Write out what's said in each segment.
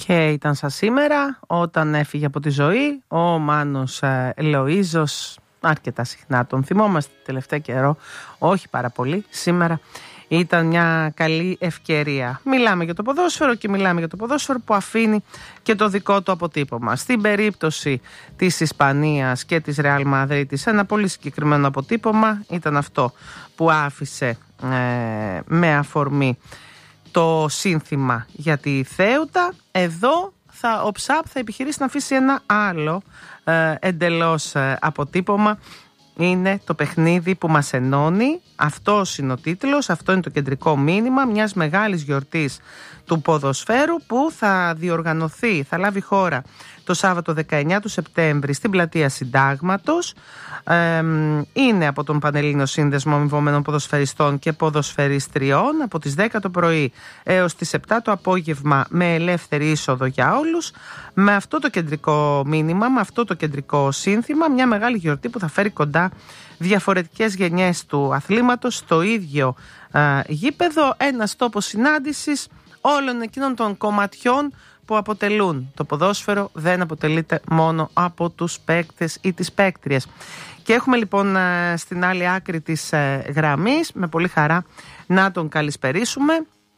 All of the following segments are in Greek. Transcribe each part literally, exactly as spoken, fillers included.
Και ήταν σαν σήμερα όταν έφυγε από τη ζωή ο Μάνος ε, Λοΐζος. Αρκετά συχνά τον θυμόμαστε τελευταίο καιρό, όχι πάρα πολύ. Σήμερα ήταν μια καλή ευκαιρία. Μιλάμε για το ποδόσφαιρο και μιλάμε για το ποδόσφαιρο που αφήνει και το δικό του αποτύπωμα. Στην περίπτωση της Ισπανίας και της Ρεάλ Μαδρίτης, ένα πολύ συγκεκριμένο αποτύπωμα ήταν αυτό που άφησε ε, με αφορμή το σύνθημα για τη Θέουτα. Εδώ θα, ο Ψαπ θα επιχειρήσει να αφήσει ένα άλλο ε, εντελώς ε, αποτύπωμα. Είναι το παιχνίδι που μας ενώνει. Αυτός είναι ο τίτλος, αυτό είναι το κεντρικό μήνυμα μιας μεγάλης γιορτής του ποδοσφαίρου που θα διοργανωθεί, θα λάβει χώρα το Σάββατο δεκαεννιά του Σεπτέμβρη στην Πλατεία Συντάγματος. Ε, είναι από τον Πανελλήνιο Σύνδεσμο Αμοιβωμένων Ποδοσφαιριστών και Ποδοσφαιριστριών από τις δέκα το πρωί έως τις επτά το απόγευμα με ελεύθερη είσοδο για όλους. Με αυτό το κεντρικό μήνυμα, με αυτό το κεντρικό σύνθημα, μια μεγάλη γιορτή που θα φέρει κοντά διαφορετικές γενιές του αθλήματος στο ίδιο ε, γήπεδο, ένας τόπος συνάντησης όλων εκείνων των κομματιών που αποτελούν το ποδόσφαιρο. Δεν αποτελείται μόνο από τους παίκτες ή τις παίκτριες. Και έχουμε λοιπόν στην άλλη άκρη της γραμμής, με πολύ χαρά να τον καλησπερίσουμε,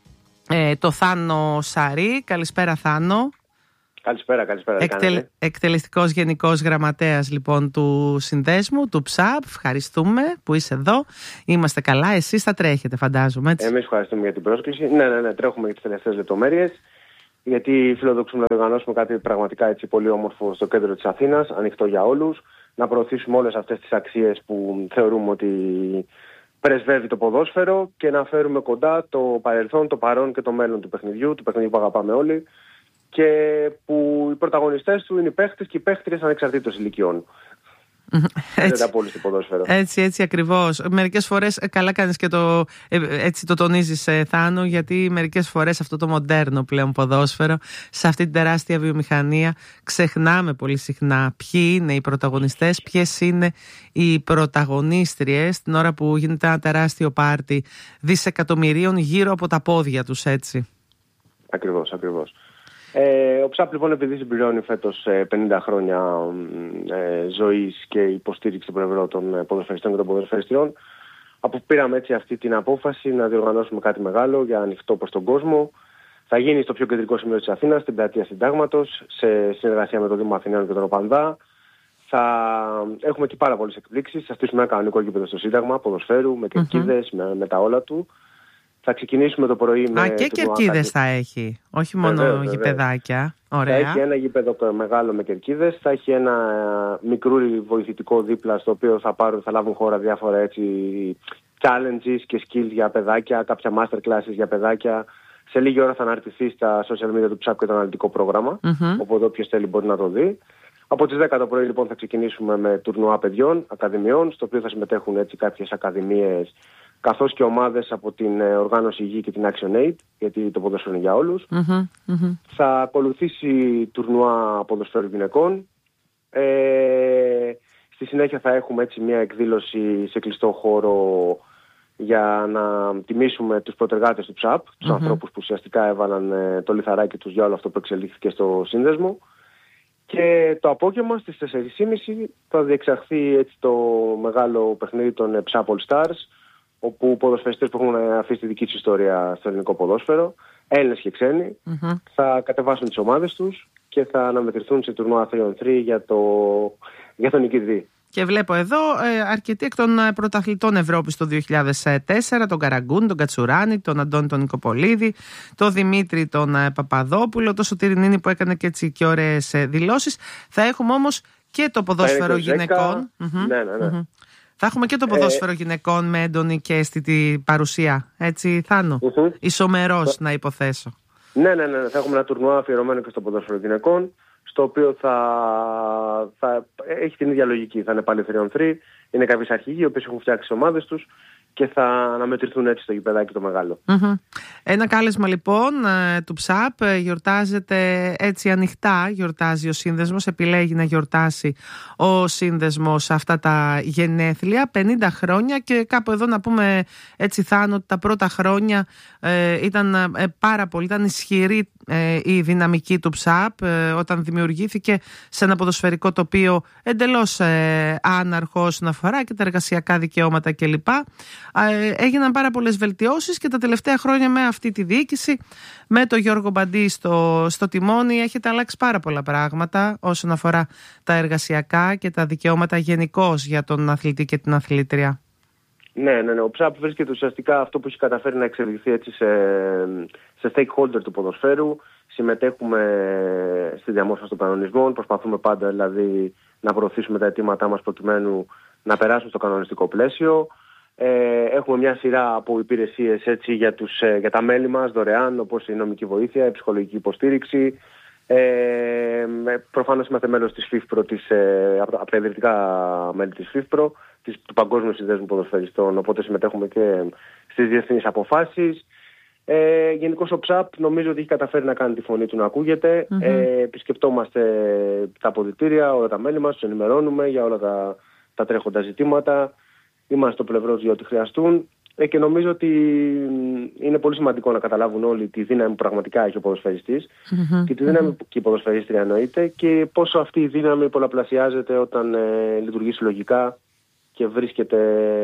το Θάνο Σαρή. Καλησπέρα Θάνο. Καλησπέρα, καλησπέρα. Εκτελ, εκτελεστικός γενικός γραμματέας λοιπόν του συνδέσμου, του Ψαπ. Ευχαριστούμε που είσαι εδώ. Είμαστε καλά, εσείς θα τρέχετε φαντάζομαι, έτσι. Εμείς ευχαριστούμε για την πρόσκληση. Ναι, ναι, ναι, τρέχουμε για τις τελευταίες λεπτομέρειες. Γιατί φιλοδοξούμε να οργανώσουμε κάτι πραγματικά έτσι πολύ όμορφο στο κέντρο της Αθήνας, ανοιχτό για όλους. Να προωθήσουμε όλες αυτές τις αξίες που θεωρούμε ότι πρεσβεύει το ποδόσφαιρο και να φέρουμε κοντά το παρελθόν, το παρόν και το μέλλον του παιχνιδιού, του παιχνιδιού που αγαπάμε όλοι. Και που οι πρωταγωνιστές του είναι οι παίχτες και οι παίχτριες ανεξαρτήτως ηλικιών. Έτσι, έτσι, έτσι ακριβώς. Μερικές φορές καλά κάνεις και το, έτσι το τονίζεις Θάνο, γιατί μερικές φορές αυτό το μοντέρνο πλέον ποδόσφαιρο, σε αυτή την τεράστια βιομηχανία, ξεχνάμε πολύ συχνά ποιοι είναι οι πρωταγωνιστές, ποιες είναι οι πρωταγωνίστριες την ώρα που γίνεται ένα τεράστιο πάρτι δισεκατομμυρίων γύρω από τα πόδια τους, έτσι. Ακριβώς, ακριβώς. Ε, ο Ψαπ λοιπόν, επειδή συμπληρώνει φέτος ε, πενήντα χρόνια ε, ζωής και υποστήριξη των πλευρών των ποδοσφαιριστών και των ποδοσφαιριστριών, αποπήραμε έτσι αυτή την απόφαση να διοργανώσουμε κάτι μεγάλο για ανοιχτό προς τον κόσμο. Θα γίνει στο πιο κεντρικό σημείο της Αθήνας, στην Πλατεία Συντάγματος, σε συνεργασία με το Δήμο Αθηναίων και τον ΟΠΑΝΔΑ. Θα έχουμε εκεί πάρα πολλές εκπλήξεις. Θα στήσουμε ένα κανονικό γήπεδο στο Σύνταγμα, ποδοσφαίρου, με κερκίδες, mm-hmm. με, με τα όλα του. Θα ξεκινήσουμε το πρωί με... Α, και κερκίδες θα έχει, όχι μόνο βεβαίως, γηπεδάκια. Ωραία. Θα έχει ένα γήπεδο μεγάλο με κερκίδες, θα έχει ένα μικρούλι βοηθητικό δίπλα, στο οποίο θα, πάρουν, θα λάβουν χώρα διάφορα έτσι challenges και skills για παιδάκια, κάποια master classes για παιδάκια. Σε λίγη ώρα θα αναρτηθεί στα social media του Ψαπ και το αναλυτικό πρόγραμμα, mm-hmm. οπότε όποιος θέλει μπορεί να το δει. Από τις δέκα το πρωί λοιπόν θα ξεκινήσουμε με τουρνουά παιδιών, ακαδημιών, στο οποίο θα συμμετέχουν έτσι κάποιες ακαδημίες, καθώς και ομάδες από την οργάνωση Γη και την ActionAid, γιατί το ποδόσφαιρο είναι για όλους. Mm-hmm, mm-hmm. Θα ακολουθήσει τουρνουά ποδοσφαίρου γυναικών. Ε, στη συνέχεια θα έχουμε έτσι μια εκδήλωση σε κλειστό χώρο για να τιμήσουμε τους προτεργάτες του Ψαπ, τους mm-hmm. ανθρώπους που ουσιαστικά έβαλαν ε, το λιθαράκι τους για όλο αυτό που εξελίχθηκε στο σύνδεσμο. Και το απόγευμα στις τέσσερις και μισή θα διεξαχθεί έτσι το μεγάλο παιχνίδι των Ψαπ All Stars, όπου ποδοσφαιριστές που έχουν αφήσει τη δική τους ιστορία στο ελληνικό ποδόσφαιρο, Έλληνες και ξένοι, mm-hmm. θα κατεβάσουν τις ομάδες τους και θα αναμετρηθούν σε τουρνουά τρία on τρία για, το, για τον νικητή. Και βλέπω εδώ ε, αρκετοί εκ των πρωταθλητών Ευρώπης το δύο χιλιάδες τέσσερα, τον Καραγκούν, τον Κατσουράνη, τον Αντώνη τον Νικοπολίδη, τον Δημήτρη τον ε, Παπαδόπουλο, τον Σωτήρη Νίνη που έκανε και έτσι και ωραίες ε, δηλώσεις. Θα έχουμε όμως και το ποδόσφαιρο γυναικών. Mm-hmm. Ναι, ναι, ναι. Mm-hmm. Θα έχουμε και το ποδόσφαιρο ε... γυναικών με έντονη και αισθητή παρουσία. Έτσι, Θάνο. Mm-hmm. Ισομερός, να υποθέσω. Ναι, ναι, ναι. Θα έχουμε ένα τουρνουά αφιερωμένο και στο ποδόσφαιρο γυναικών, στο οποίο θα, θα έχει την ίδια λογική. Θα είναι πάλι τρία on τρία. Είναι κάποιες αρχηγοί οι οποίοι έχουν φτιάξει τις ομάδες τους και θα αναμετρηθούν έτσι στο γηπεδάκι το μεγάλο. Mm-hmm. Ένα κάλεσμα λοιπόν του Ψαπ, γιορτάζεται έτσι ανοιχτά, γιορτάζει ο σύνδεσμος, επιλέγει να γιορτάσει ο σύνδεσμος αυτά τα γενέθλια, πενήντα χρόνια, και κάπου εδώ να πούμε έτσι Θάνο ότι τα πρώτα χρόνια ε, ήταν ε, πάρα πολύ, ήταν ισχυρή ε, η δυναμική του ΨΑΠ ε, όταν δημιουργήθηκε σε ένα ποδοσφαιρικό τοπίο εντελώς ε, άναρχο όσον αφορά και τα εργασιακά δικαιώματα κλπ. Ε, έγιναν πάρα πολλές βελτιώσεις και τα τελευταία χρόνια με αυτή τη διοίκηση, με τον Γιώργο Μπαντή στο, στο τιμόνι, έχετε αλλάξει πάρα πολλά πράγματα όσον αφορά τα εργασιακά και τα δικαιώματα γενικώς για τον αθλητή και την αθλήτρια. Ναι, ναι, ναι. Ο ΨΑΠ βρίσκεται ουσιαστικά αυτό που έχει καταφέρει να εξελιχθεί έτσι σε, σε stakeholder του ποδοσφαίρου. Συμμετέχουμε στη διαμόρφωση των κανονισμών, προσπαθούμε πάντα δηλαδή να προωθήσουμε τα αιτήματά μας προκειμένου να περάσουμε στο κανονιστικό πλαίσιο. Ε, έχουμε μια σειρά από υπηρεσίες έτσι, για, τους, για τα μέλη μας δωρεάν, όπως η νομική βοήθεια, η ψυχολογική υποστήριξη. Ε, προφανώς είμαστε μέλος της ΦΙΦΠΡΟ, της, ε, από τα ιδρυτικά μέλη της ΦΙΦΠΡΟ, της, του Παγκόσμιου Συνδέσμου Ποδοσφαιριστών, οπότε συμμετέχουμε και στις διεθνείς αποφάσεις. Ε, γενικώς ο ΨΑΠ νομίζω ότι έχει καταφέρει να κάνει τη φωνή του να ακούγεται. Mm-hmm. Ε, επισκεπτόμαστε τα αποδυτήρια, όλα τα μέλη μας, τους ενημερώνουμε για όλα τα, τα τρέχοντα ζητήματα. Είμαστε στο πλευρό για ό,τι χρειαστούν. Ε, και νομίζω ότι είναι πολύ σημαντικό να καταλάβουν όλοι τη δύναμη που πραγματικά έχει ο ποδοσφαιριστής mm-hmm. και τη δύναμη mm-hmm. που και η ποδοσφαιρίστρια εννοείται και πόσο αυτή η δύναμη πολλαπλασιάζεται όταν ε, λειτουργεί συλλογικά και, βρίσκεται,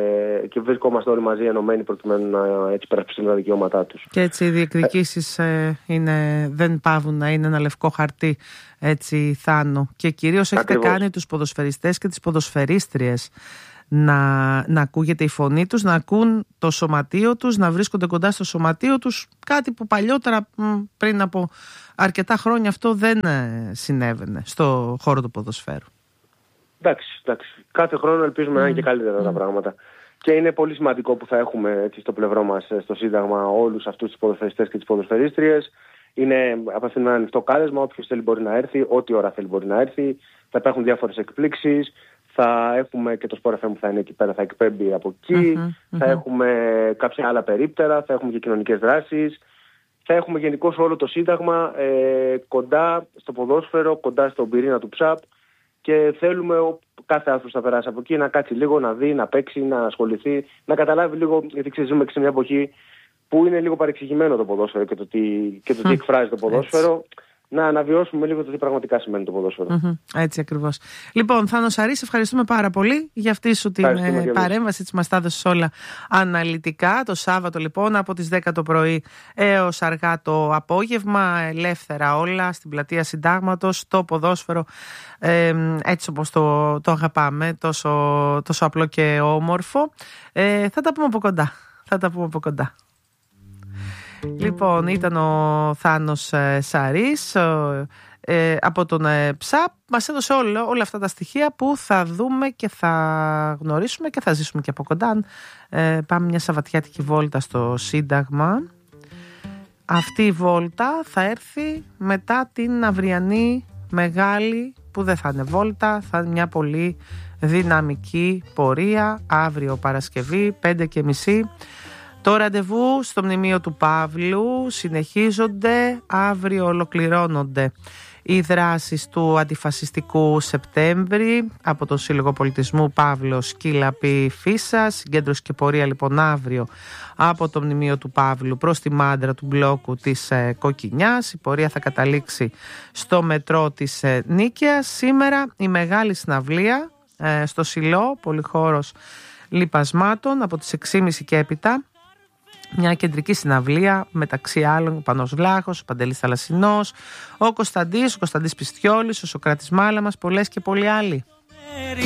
και βρισκόμαστε όλοι μαζί ενωμένοι προκειμένου να έτσι περασπιστούν τα δικαιώματά τους. Και έτσι οι διεκδικήσεις ε, είναι, δεν πάβουν να είναι ένα λευκό χαρτί, έτσι, Θάνο. Και κυρίως έχετε Ακριβώς. κάνει τους ποδοσφαιριστές και τις ποδοσφαιρίστριες να, να ακούγεται η φωνή τους, να ακούν το σωματείο τους, να βρίσκονται κοντά στο σωματείο τους, κάτι που παλιότερα πριν από αρκετά χρόνια αυτό δεν συνέβαινε στο χώρο του ποδοσφαίρου. Εντάξει, εντάξει. Κάθε χρόνο ελπίζουμε mm. να είναι και καλύτερα mm. τα πράγματα. Και είναι πολύ σημαντικό που θα έχουμε έτσι, στο πλευρό μας στο Σύνταγμα όλους αυτούς τους ποδοσφαιριστές και τις ποδοσφαιρίστριες. Είναι απευθυνμένο ένα ανοιχτό κάλεσμα, όποιος θέλει μπορεί να έρθει, ό,τι ώρα θέλει μπορεί να έρθει. Θα υπάρχουν διάφορες εκπλήξεις. Θα έχουμε και το Sport εφ εμ που θα είναι εκεί πέρα, θα εκπέμπει από εκεί. Mm-hmm, θα mm-hmm. έχουμε κάποια άλλα περίπτερα, θα έχουμε και κοινωνικές δράσεις. Θα έχουμε γενικώς όλο το Σύνταγμα ε, κοντά στο ποδόσφαιρο, κοντά στον πυρήνα του ΨΑΠ. Και θέλουμε ο, κάθε άνθρωπος θα περάσει από εκεί να κάτσει λίγο, να δει, να παίξει, να ασχοληθεί, να καταλάβει λίγο, γιατί ξεζούμε και σε μια εποχή που είναι λίγο παρεξηγημένο το ποδόσφαιρο και το τι, και το τι εκφράζει το ποδόσφαιρο. Έτσι. Να αναβιώσουμε λίγο το τι πραγματικά σημαίνει το ποδόσφαιρο. Mm-hmm. Έτσι ακριβώς. Λοιπόν, Θάνο Σαρή, ευχαριστούμε πάρα πολύ για αυτή σου την ε, παρέμβαση. Της μας τα έδωσες όλα αναλυτικά. Το Σάββατο λοιπόν από τις δέκα το πρωί έως αργά το απόγευμα, ελεύθερα όλα στην πλατεία Συντάγματος, το ποδόσφαιρο ε, έτσι όπως το, το αγαπάμε, τόσο, τόσο απλό και όμορφο. Ε, θα τα πούμε από κοντά. Θα τα πούμε από κοντά. Λοιπόν, ήταν ο Θάνος ε, Σαρής ε, από τον ε, ΨΑΠ. Μας έδωσε όλο, όλα αυτά τα στοιχεία που θα δούμε και θα γνωρίσουμε και θα ζήσουμε και από κοντά. Ε, πάμε μια σαββατιάτικη βόλτα στο Σύνταγμα. Αυτή η βόλτα θα έρθει μετά την αυριανή μεγάλη, που δεν θα είναι βόλτα, θα είναι μια πολύ δυναμική πορεία αύριο Παρασκευή πέντε και μισή. Το ραντεβού στο μνημείο του Παύλου συνεχίζονται, αύριο ολοκληρώνονται οι δράσεις του αντιφασιστικού Σεπτέμβρη από το Σύλλογο Πολιτισμού Παύλος Σκύλαπη Φύσας. Συγκέντρωση και πορεία λοιπόν αύριο από το μνημείο του Παύλου προς τη μάντρα του μπλόκου της ε, Κοκκινιάς. Η πορεία θα καταλήξει στο μετρό της ε, Νίκαιας. Σήμερα η μεγάλη συναυλία ε, στο Σιλό, πολυχώρος λιπασμάτων από τις έξι και μισή και έπειτα. Μια κεντρική συναυλία μεταξύ άλλων ο Πανός Βλάχος, ο Παντελής Θαλασσινός, ο Κωνσταντής, ο Κωνσταντής Πιστιόλης, ο Σωκράτης Μάλαμας, πολλές και πολλοί άλλοι.